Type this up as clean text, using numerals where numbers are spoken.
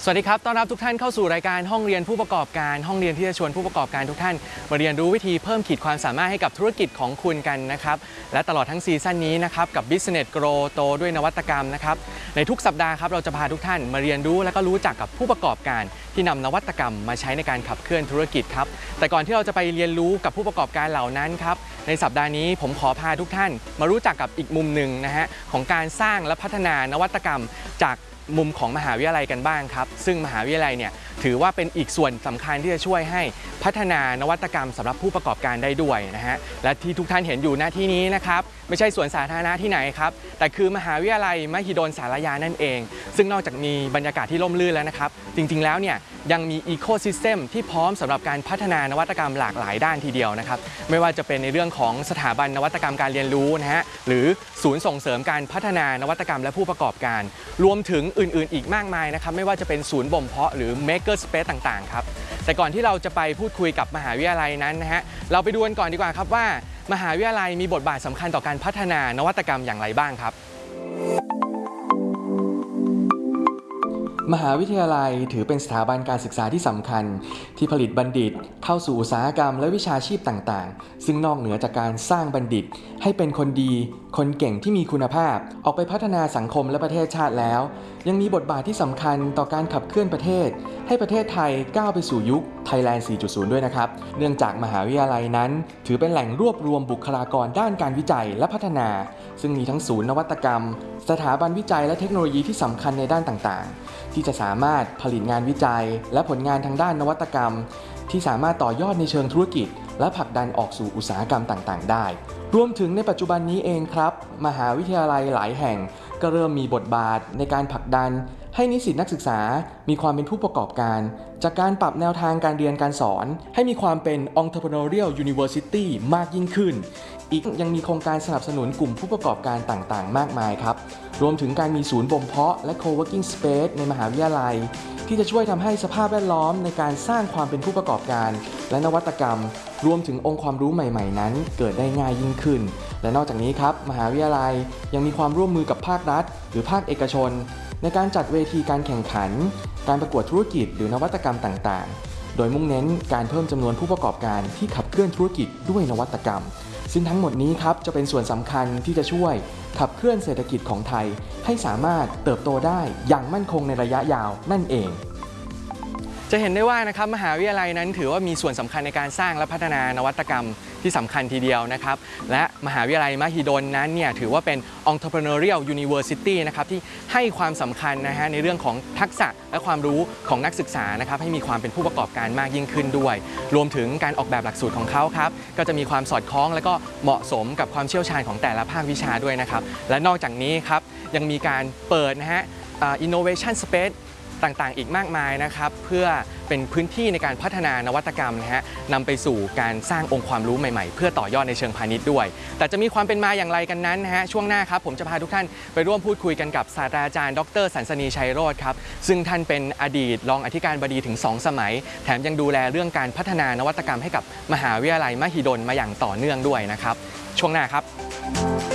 สวัสดีครับต้อนรับทุกท่านเข้าสู่รายการห้องเรียนผู้ประกอบการห้องเรียนที่จะชวนผู้ประกอบการทุกท่านมาเรียนรู้วิธีเพิ่มขีดความสามารถให้กับธุรกิจของคุณกันนะครับและตลอดทั้งซีซั่นนี้นะครับกับ Business Grow โตด้วยนวัตกรรมนะครับในทุกสัปดาห์ครับเราจะพาทุกท่านมาเรียนรู้และก็รู้จักกับผู้ประกอบการที่นำนวัตกรรมมาใช้ในการขับเคลื่อนธุรกิจครับแต่ก่อนที่เราจะไปเรียนรู้กับผู้ประกอบการเหล่านั้นครับในสัปดาห์นี้ผมขอพาทุกท่านมารู้จักกับอีกมุมหนึ่งนะฮะของการสร้างและพัฒนานวัตกรรมจากมุมของมหาวิทยาลัยกันบ้างครับซึ่งมหาวิทยาลัยเนี่ยถือว่าเป็นอีกส่วนสำคัญที่จะช่วยให้พัฒนานวัตกรรมสำหรับผู้ประกอบการได้ด้วยนะฮะและที่ทุกท่านเห็นอยู่หน้าที่นี้นะครับไม่ใช่สวนสาธารณะที่ไหนครับแต่คือมหาวิทยาลัยมหิดลสารยานั่นเองซึ่งนอกจากมีบรรยากาศที่ร่มรื่นแล้วนะครับจริงๆแล้วเนี่ยยังมีอีโคซิสเต็มที่พร้อมสำหรับการพัฒนานวัตกรรมหลากหลายด้านทีเดียวนะครับไม่ว่าจะเป็นในเรื่องของสถาบันนวัตกรรมการเรียนรู้นะฮะหรือศูนย์ส่งเสริมการพัฒนานวัตกรรมและผู้ประกอบการรวมถึงอื่นๆอีกมากมายนะครับไม่ว่าจะเป็นศูนย์บ่มเพาะหรือ Maker Space ต่างๆครับแต่ก่อนที่เราจะไปพูดคุยกับมหาวิทยาลัยนั้นนะฮะเราไปดูกันก่อนดีกว่าครับว่ามหาวิทยาลัยมีบทบาทสำคัญต่อการพัฒนานวัตกรรมอย่างไรบ้างครับมหาวิทยาลัยถือเป็นสถาบันการศึกษาที่สำคัญที่ผลิตบัณฑิตเข้าสู่อุตสาหกรรมและวิชาชีพต่างๆซึ่งนอกเหนือจากการสร้างบัณฑิตให้เป็นคนดีคนเก่งที่มีคุณภาพออกไปพัฒนาสังคมและประเทศชาติแล้วยังมีบทบาทที่สำคัญต่อการขับเคลื่อนประเทศให้ประเทศไทยก้าวไปสู่ยุค Thailand 4.0 ด้วยนะครับเนื่องจากมหาวิทยาลัยนั้นถือเป็นแหล่งรวบรวมบุคลากรด้านการวิจัยและพัฒนาซึ่งมีทั้งศูนย์นวัตกรรมสถาบันวิจัยและเทคโนโลยีที่สำคัญในด้านต่างๆที่จะสามารถผลิตงานวิจัยและผลงานทางด้านนวัตกรรมที่สามารถต่อยอดในเชิงธุรกิจและผลักดันออกสู่อุตสาหกรรมต่างๆได้รวมถึงในปัจจุบันนี้เองครับมหาวิทยาลัยหลายแห่งก็เริ่มมีบทบาทในการผลักดันให้นิสิตนักศึกษามีความเป็นผู้ประกอบการจากการปรับแนวทางการเรียนการสอนให้มีความเป็น Entrepreneurial University มากยิ่งขึ้นอีกยังมีโครงการสนับสนุนกลุ่มผู้ประกอบการต่างๆมากมายครับรวมถึงการมีศูนย์บ่มเพาะและ Co-working Space ในมหาวิทยาลัยที่จะช่วยทำให้สภาพแวดล้อมในการสร้างความเป็นผู้ประกอบการและนวัตกรรมรวมถึงองค์ความรู้ใหม่ๆนั้นเกิดได้ง่ายยิ่งขึ้นและนอกจากนี้ครับมหาวิทยาลัยยังมีความร่วมมือกับภาครัฐหรือภาคเอกชนในการจัดเวทีการแข่งขันการประกวดธุรกิจหรือนวัตกรรมต่างๆโดยมุ่งเน้นการเพิ่มจำนวนผู้ประกอบการที่ขับเคลื่อนธุรกิจด้วยนวัตกรรมซึ่งทั้งหมดนี้ครับจะเป็นส่วนสำคัญที่จะช่วยขับเคลื่อนเศรษฐกิจของไทยให้สามารถเติบโตได้อย่างมั่นคงในระยะยาวนั่นเองจะเห็นได้ว่านะครับมหาวิทยาลัยนั้นถือว่ามีส่วนสำคัญในการสร้างและพัฒนานวัตกรรมที่สำคัญทีเดียวนะครับและมหาวิทยาลัยมหิดลนั้นเนี่ยถือว่าเป็น Entrepreneurial University นะครับที่ให้ความสำคัญนะฮะในเรื่องของทักษะและความรู้ของนักศึกษานะครับให้มีความเป็นผู้ประกอบการมากยิ่งขึ้นด้วยรวมถึงการออกแบบหลักสูตรของเขาครับก็จะมีความสอดคล้องและก็เหมาะสมกับความเชี่ยวชาญของแต่ละภาควิชาด้วยนะครับและนอกจากนี้ครับยังมีการเปิดนะฮะInnovation Spaceต่างๆอีกมากมายนะครับเพื่อเป็นพื้นที่ในการพัฒนานวัตกรรมนะฮะนำไปสู่การสร้างองค์ความรู้ใหม่ๆเพื่อต่อยอดในเชิงพาณิชย์ด้วยแต่จะมีความเป็นมาอย่างไรกันนั้นนะฮะช่วงหน้าครับผมจะพาทุกท่านไปร่วมพูดคุยกันกับศาสตราจารย์ดร.สันสนีชัยโรจน์ครับซึ่งท่านเป็นอดีตรองอธิการบดีถึง2 สมัยแถมยังดูแลเรื่องการพัฒนานวัตกรรมให้กับมหาวิทยาลัยมหิดลมาอย่างต่อเนื่องด้วยนะครับช่วงหน้าครับ